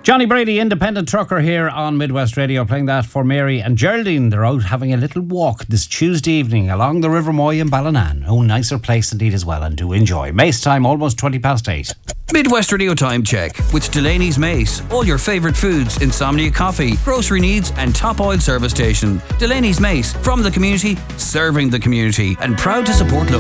Johnny Brady, independent trucker here on Midwest Radio, playing that for Mary and Geraldine. They're out having a little walk this Tuesday evening along the River Moy in Ballinan. Oh, nicer place indeed as well, and do enjoy. Mace time, almost 8:20. Midwest Radio Time Check with Delaney's Mace. All your favourite foods, insomnia coffee, grocery needs and top oil service station. Delaney's Mace, from the community, serving the community, and proud to support local.